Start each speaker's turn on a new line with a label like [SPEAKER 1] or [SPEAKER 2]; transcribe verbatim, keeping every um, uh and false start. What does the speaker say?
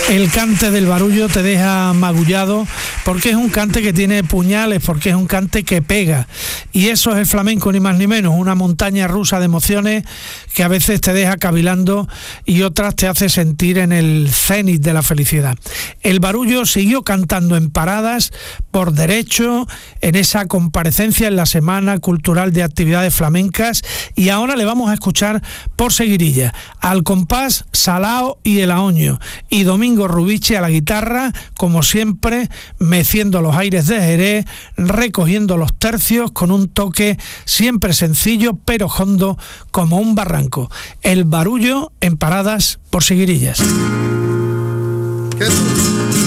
[SPEAKER 1] El cante del barullo te deja magullado porque es un cante que tiene puñales, porque es un cante que pega. Y eso es el flamenco, ni más ni menos, una montaña rusa de emociones que a veces te deja cavilando y otras te hace sentir en el cenit de la felicidad. El barullo siguió cantando en paradas por derecho en esa comparecencia en la Semana Cultural de Actividades Flamencas, y ahora le vamos a escuchar por seguirilla al compás Salao y el Aoño, y Domingo Rubiche a la guitarra, como siempre, meciendo los aires de Jerez, recogiendo los tercios con un toque siempre sencillo pero hondo como un barranco. El barullo en paradas por seguirillas.
[SPEAKER 2] ¿Qué?